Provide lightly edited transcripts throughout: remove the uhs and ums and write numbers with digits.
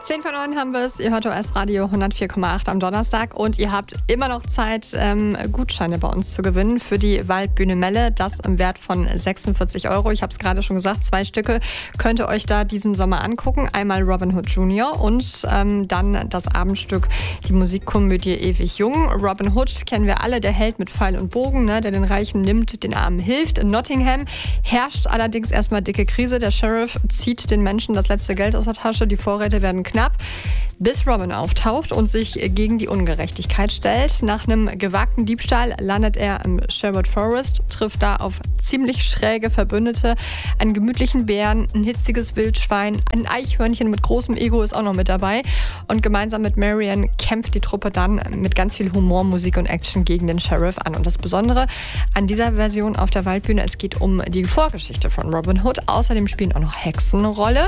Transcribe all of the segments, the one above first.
10:09 haben wir es. Ihr hört OS Radio 104,8 am Donnerstag und ihr habt immer noch Zeit, Gutscheine bei uns zu gewinnen für die Waldbühne Melle. Das im Wert von 46 Euro. Ich habe es gerade schon gesagt, 2 Stücke könnt ihr euch da diesen Sommer angucken. Einmal Robin Hood Jr. und dann das Abendstück, die Musikkomödie Ewig Jung. Robin Hood kennen wir alle, der Held mit Pfeil und Bogen, ne, der den Reichen nimmt, den Armen hilft. In Nottingham herrscht allerdings erstmal dicke Krise. Der Sheriff zieht den Menschen das letzte Geld aus der Tasche. Die Vorräte werden knapp, bis Robin auftaucht und sich gegen die Ungerechtigkeit stellt. Nach einem gewagten Diebstahl landet er im Sherwood Forest, trifft da auf ziemlich schräge Verbündete, einen gemütlichen Bären, ein hitziges Wildschwein, ein Eichhörnchen mit großem Ego ist auch noch mit dabei. Und gemeinsam mit Marian kämpft die Truppe dann mit ganz viel Humor, Musik und Action gegen den Sheriff an. Und das Besondere an dieser Version auf der Waldbühne, es geht um die Vorgeschichte von Robin Hood. Außerdem spielen auch noch Hexen eine Rolle.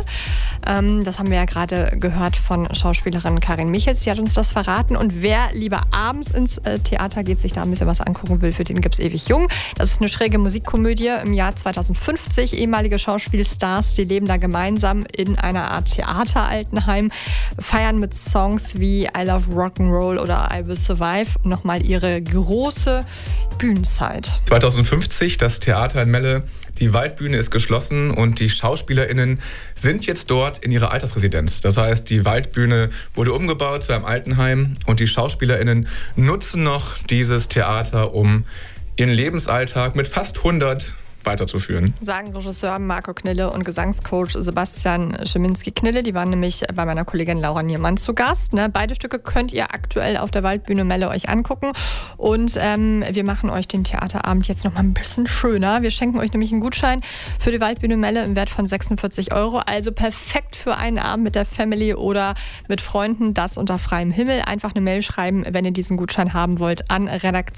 Das haben wir ja gerade gehört von Schauspielerin Karin Michels, die hat uns das verraten. Und wer lieber abends ins Theater geht, sich da ein bisschen was angucken will, für den gibt's Ewig Jung. Das ist eine schräge Musikkomödie im Jahr 2050. Ehemalige Schauspielstars, die leben da gemeinsam in einer Art Theateraltenheim, feiern mit Songs wie I Love Rock'n'Roll oder I Will Survive nochmal ihre große Bühnenzeit. 2050, das Theater in Melle. Die Waldbühne ist geschlossen und die SchauspielerInnen sind jetzt dort in ihrer Altersresidenz. Das heißt, die Waldbühne wurde umgebaut zu einem Altenheim und die SchauspielerInnen nutzen noch dieses Theater, um ihren Lebensalltag mit fast 100 weiterzuführen. Sagen Regisseur Marco Knille und Gesangscoach Sebastian Schiminski-Knille. Die waren nämlich bei meiner Kollegin Laura Niermann zu Gast. Ne? Beide Stücke könnt ihr aktuell auf der Waldbühne Melle euch angucken. Und wir machen euch den Theaterabend jetzt noch mal ein bisschen schöner. Wir schenken euch nämlich einen Gutschein für die Waldbühne Melle im Wert von 46 Euro. Also perfekt für einen Abend mit der Family oder mit Freunden. Das unter freiem Himmel. Einfach eine Mail schreiben, wenn ihr diesen Gutschein haben wollt, an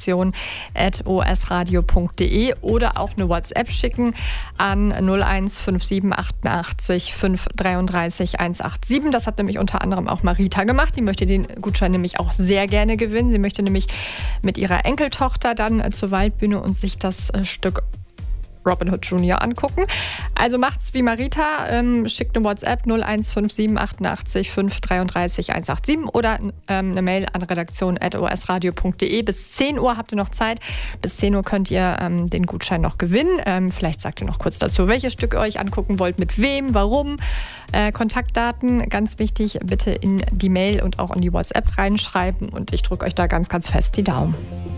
redaktion@osradio.de oder auch eine WhatsApp schicken an 0157 88 533 187. Das hat nämlich unter anderem auch Marita gemacht. Die möchte den Gutschein nämlich auch sehr gerne gewinnen. Sie möchte nämlich mit ihrer Enkeltochter dann zur Waldbühne und sich das Stück Robin Hood Jr. angucken. Also macht's wie Marita, schickt eine WhatsApp 0157 88 533 187 oder eine Mail an redaktion@osradio.de. Bis 10 Uhr habt ihr noch Zeit. Bis 10 Uhr könnt ihr den Gutschein noch gewinnen. Vielleicht sagt ihr noch kurz dazu, welches Stück ihr euch angucken wollt, mit wem, warum. Kontaktdaten, ganz wichtig, bitte in die Mail und auch in die WhatsApp reinschreiben und ich drücke euch da ganz, ganz fest die Daumen.